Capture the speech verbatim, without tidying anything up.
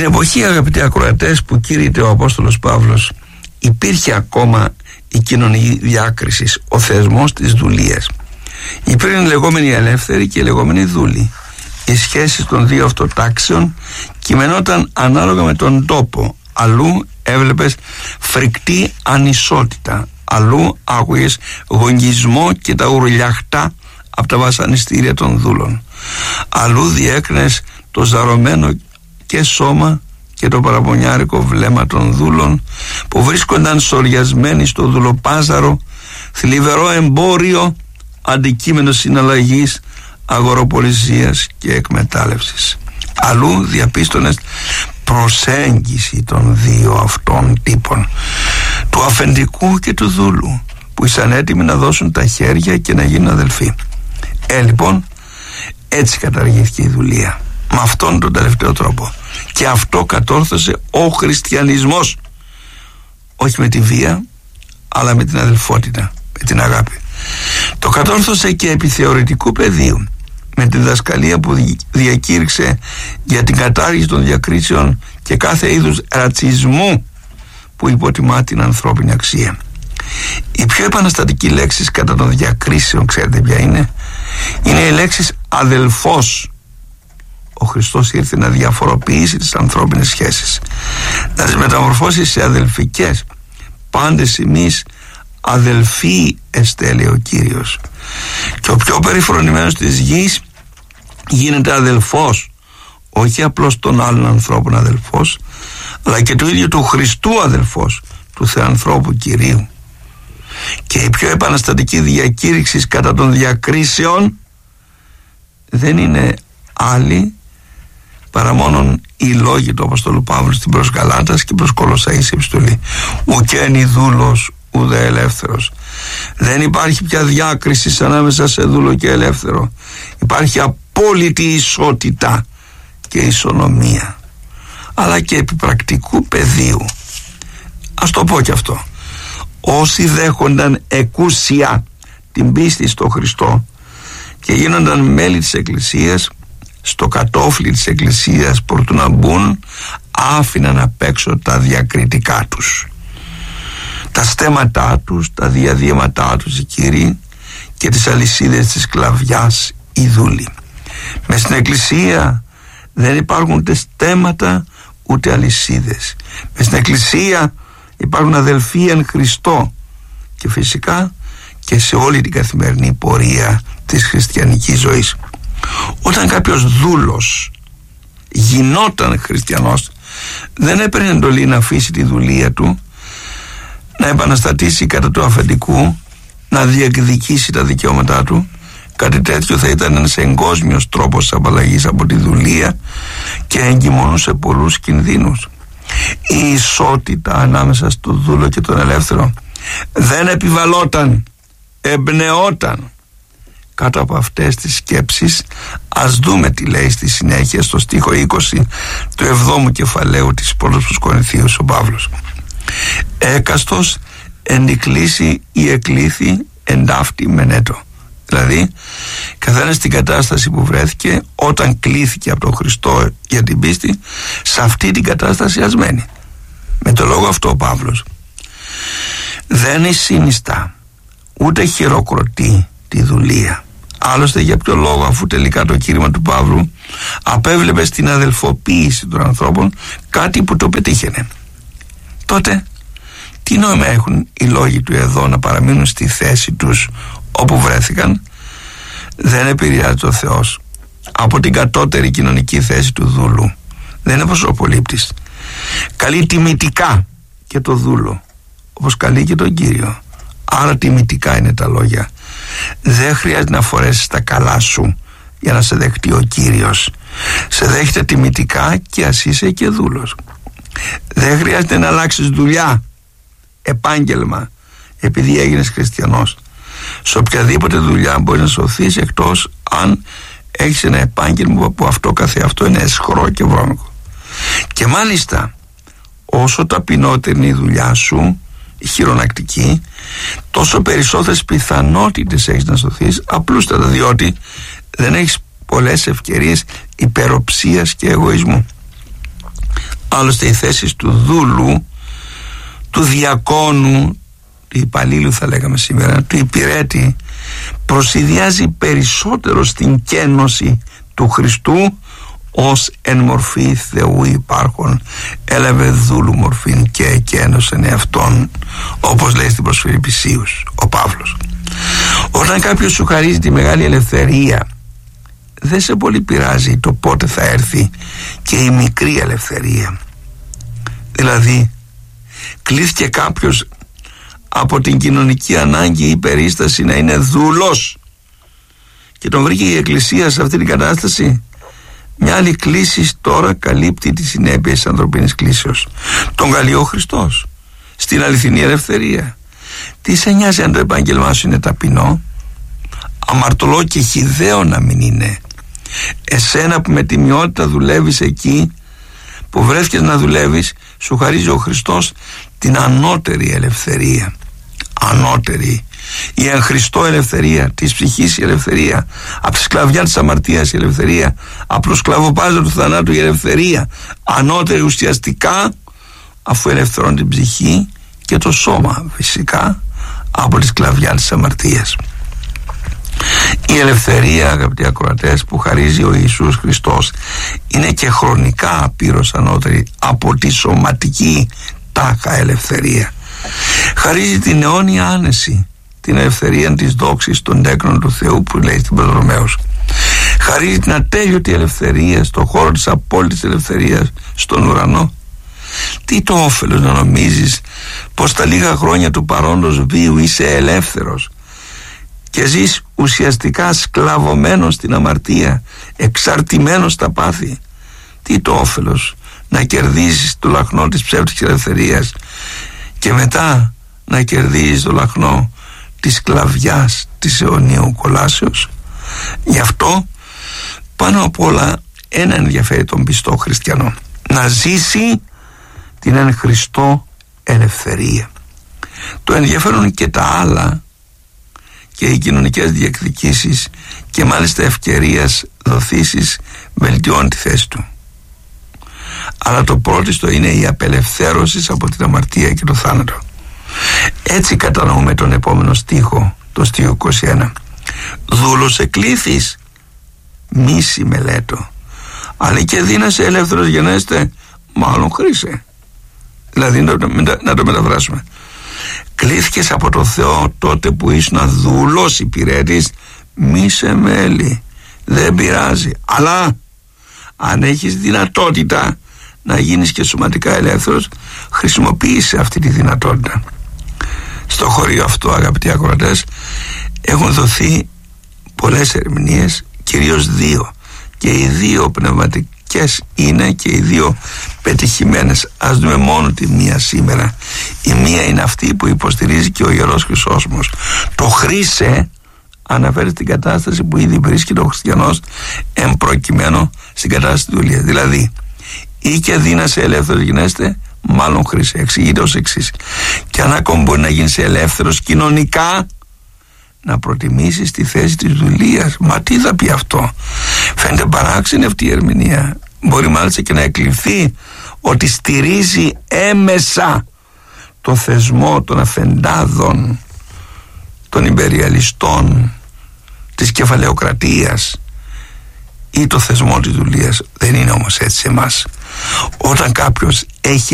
Στην εποχή, αγαπητοί ακροατές, που κήρυτε ο Απόστολος Παύλος, υπήρχε ακόμα η κοινωνική διάκριση, ο θεσμός της δουλείας. Υπήρχαν οι λεγόμενοι ελεύθεροι και οι λεγόμενοι δούλοι. Οι σχέσεις των δύο αυτοτάξεων κειμενόταν ανάλογα με τον τόπο. Αλλού έβλεπες φρικτή ανισότητα, αλλού άκουγες γονισμό και τα ουρλιαχτά από τα βασανιστήρια των δούλων. Αλλού διέκρινες το ζαρωμένο και σώμα και το παραπονιάρικο βλέμμα των δούλων που βρίσκονταν σοριασμένοι στο δουλοπάζαρο, θλιβερό εμπόριο, αντικείμενο συναλλαγής, αγοροπολισίας και εκμετάλλευσης. Αλλού διαπίστωνες προσέγγιση των δύο αυτών τύπων, του αφεντικού και του δούλου, που ήσαν έτοιμοι να δώσουν τα χέρια και να γίνουν αδελφοί. Ε, λοιπόν, έτσι καταργήθηκε η δουλεία, με αυτόν τον τελευταίο τρόπο. Και αυτό κατόρθωσε ο χριστιανισμός, όχι με τη βία, αλλά με την αδελφότητα, με την αγάπη. Το κατόρθωσε και επί θεωρητικού πεδίου, με τη διδασκαλία που διακήρυξε για την κατάργηση των διακρίσεων και κάθε είδους ρατσισμού που υποτιμά την ανθρώπινη αξία. Η πιο επαναστατική λέξη κατά των διακρίσεων, ξέρετε ποια είναι? Είναι η λέξη αδελφός. Ο Χριστός ήρθε να διαφοροποιήσει τις ανθρώπινες σχέσεις, να τις μεταμορφώσει σε αδελφικές. Πάντες εμείς αδελφοί εστέ, λέει ο Κύριος. Και ο πιο περιφρονημένος της γης γίνεται αδελφός, όχι απλώς των άλλων ανθρώπων αδελφός, αλλά και του ίδιου του Χριστού αδελφός, του Θεανθρώπου Κυρίου. Και η πιο επαναστατική διακήρυξη κατά των διακρίσεων δεν είναι άλλη παρά μόνον οι λόγοι του Αποστόλου Παύλου στην προς Γαλάτας και προς Κολοσσαείς επιστολή. Ουκένει δούλος ουδέ ελεύθερος. Δεν υπάρχει πια διάκριση ανάμεσα σε δούλο και ελεύθερο. Υπάρχει απόλυτη ισότητα και ισονομία, αλλά και επί πρακτικού πεδίου. Ας το πω και αυτό. Όσοι δέχονταν εκούσια την πίστη στο Χριστό και γίνονταν μέλη της Εκκλησίας, στο κατόφλι της Εκκλησίας προτού να μπουν, άφηναν απ' έξω τα διακριτικά τους, τα στέματά τους, τα διαδίαιματά τους οι κύριοι και τις αλυσίδες της σκλαβιάς οι δούλοι. Μες στην Εκκλησία δεν υπάρχουν ούτε στέματα ούτε αλυσίδες. Μες στην Εκκλησία υπάρχουν αδελφοί εν Χριστώ, και φυσικά και σε όλη την καθημερινή πορεία της χριστιανικής ζωής. Όταν κάποιος δούλος γινόταν χριστιανός, δεν έπαιρνε εντολή να αφήσει τη δουλεία του, να επαναστατήσει κατά του αφεντικού, να διεκδικήσει τα δικαιώματά του. Κάτι τέτοιο θα ήταν ένας εγκόσμιος τρόπος απαλλαγής από τη δουλεία και εγκυμονούσε πολλούς κινδύνους. Η ισότητα ανάμεσα στο δούλο και τον ελεύθερο δεν επιβαλόταν, εμπνεόταν. Κάτω από αυτές τις σκέψεις ας δούμε τι λέει στη συνέχεια στο στίχο είκοσι του εβδόμου κεφαλαίου της πρώτης προς Κορινθίους ο Παύλος. Έκαστος ενικλήσει ή εκλήθη εντάφτη μενέτο. Δηλαδή καθένας στην κατάσταση που βρέθηκε όταν κλήθηκε από τον Χριστό για την πίστη, σε αυτή την κατάσταση ας μένει. Με το λόγο αυτό ο Παύλος δεν συνιστά ούτε χειροκροτεί τη δουλεία. Άλλωστε για ποιο λόγο, αφού τελικά το κήρυμα του Παύλου απέβλεπε στην αδελφοποίηση των ανθρώπων, κάτι που το πετύχαινε. Τότε τι νόημα έχουν οι λόγοι του εδώ να παραμείνουν στη θέση τους όπου βρέθηκαν? Δεν επηρεάζει ο Θεός από την κατώτερη κοινωνική θέση του δούλου. Δεν είναι προσωπολήπτης. Καλεί τιμητικά και το δούλο, όπως καλεί και τον Κύριο. Άρα τιμητικά είναι τα λόγια. Δεν χρειάζεται να φορέσεις τα καλά σου για να σε δεχτεί ο Κύριος. Σε δέχεται τιμητικά και ας είσαι και δούλος. Δεν χρειάζεται να αλλάξεις δουλειά, επάγγελμα, επειδή έγινες χριστιανός. Σε οποιαδήποτε δουλειά μπορεί να σωθείς, εκτός αν έχεις ένα επάγγελμα που αυτό καθεαυτό είναι αισχρό και βρώμικο. Και μάλιστα όσο ταπεινότερη είναι η δουλειά σου, η χειρονακτική, τόσο περισσότερες πιθανότητες έχεις να σωθείς, απλούστατα διότι δεν έχεις πολλές ευκαιρίες υπεροψίας και εγωισμού. Άλλωστε οι θέσεις του δούλου, του διακόνου, του υπαλλήλου θα λέγαμε σήμερα, του υπηρέτη, προσηδιάζει περισσότερο στην κένωση του Χριστού, ως εν μορφή Θεού υπάρχον έλαβε δούλου μορφήν και εκένωσεν εαυτόν, όπως λέει στην προς Φιλιππισίους ο Παύλος. Όταν κάποιος σου χαρίζει τη μεγάλη ελευθερία, δεν σε πολύ πειράζει το πότε θα έρθει και η μικρή ελευθερία. Δηλαδή κλείθηκε κάποιος από την κοινωνική ανάγκη ή περίσταση να είναι δούλος και τον βρήκε η Εκκλησία σε αυτή την κατάσταση. Μια άλλη κλίση τώρα καλύπτει τις συνέπειες της ανθρωπίνης κλίσεως. Τον καλεί ο Χριστός στην αληθινή ελευθερία. Τι σε νοιάζει αν το επάγγελμά σου είναι ταπεινό? Αμαρτωλό και χυδαίο να μην είναι. Εσένα που με τιμιότητα δουλεύεις εκεί που βρέθηκες να δουλεύεις, σου χαρίζει ο Χριστός την ανώτερη ελευθερία. Ανώτερη, η εν Χριστώ ελευθερία, της ψυχής η ελευθερία, από τη σκλαβιά της αμαρτίας η ελευθερία, από το σκλαβοπάζο του θανάτου η ελευθερία. Ανώτερη ουσιαστικά, αφού ελευθερώνει την ψυχή και το σώμα φυσικά από τη σκλαβιά της αμαρτίας. Η ελευθερία, αγαπητοί ακροατές, που χαρίζει ο Ιησούς Χριστός είναι και χρονικά απείρως ανώτερη από τη σωματική τάχα ελευθερία. Χαρίζει την αιώνια άνεση, την ελευθερία της δόξης των τέκνων του Θεού που λέει στην Ρωμαίους. Χαρίζει την ατέλειωτη ελευθερία στον χώρο της απόλυτης ελευθερίας στον ουρανό. Τι το όφελος να νομίζεις πως τα λίγα χρόνια του παρόντος βίου είσαι ελεύθερος και ζεις ουσιαστικά σκλαβωμένος στην αμαρτία, εξαρτημένος στα πάθη? Τι το όφελος να κερδίσεις το λαχνό της ψεύτικης ελευθερίας και μετά να κερδίζεις το λαχνό της σκλαβιάς της αιωνίου κολάσεως? Γι' αυτό πάνω απ' όλα ένα ενδιαφέρει τον πιστό χριστιανό: να ζήσει την εν Χριστώ ελευθερία. Το ενδιαφέρον και τα άλλα και οι κοινωνικές διεκδικήσεις και μάλιστα ευκαιρίας δοθήσεις βελτιώνει τη θέση του. Αλλά το πρώτιστο είναι η απελευθέρωση από την αμαρτία και το θάνατο. Έτσι κατανοούμε τον επόμενο στίχο, το στίχο είκοσι ένα. Δούλος εκλήθης, μη συμμελέτω, αλλά και δύνασε ελεύθερος γενέστε, μάλλον χρήσε. Δηλαδή να το, να το μεταφράσουμε. Κλήθηκες από το Θεό τότε που ήσουν δούλος υπηρέτης, μη σε μέλει, δεν πειράζει, αλλά αν έχεις δυνατότητα να γίνεις και σωματικά ελεύθερος, χρησιμοποίησε αυτή τη δυνατότητα. Στο χωρίο αυτό, αγαπητοί ακροατές, έχουν δοθεί πολλές ερμηνείες, κυρίως δύο, και οι δύο πνευματικές είναι και οι δύο πετυχημένες. Ας δούμε μόνο τη μία σήμερα. Η μία είναι αυτή που υποστηρίζει και ο Ιερός Χρυσόσμος. Το χρήσε αναφέρει στην κατάσταση που ήδη βρίσκεται ο χριστιανός εμπροκειμένο στην κατάσταση του δουλειά. Δηλαδή, ή και δύνασε ελεύθερος γινέστε, μάλλον χρήσε. Εξηγείται ως εξής: και αν ακόμα μπορεί να γίνεις ελεύθερος κοινωνικά, να προτιμήσεις τη θέση της δουλείας. Μα τι θα πει αυτό? Φαίνεται παράξενη αυτή η ερμηνεία. Μπορεί μάλιστα και να εκλειφθεί ότι στηρίζει έμεσα το θεσμό των αφεντάδων, των υπεριαλιστών, της κεφαλαιοκρατίας ή το θεσμό της δουλείας. Δεν είναι όμως έτσι σε εμάς. Όταν κάποιος έχει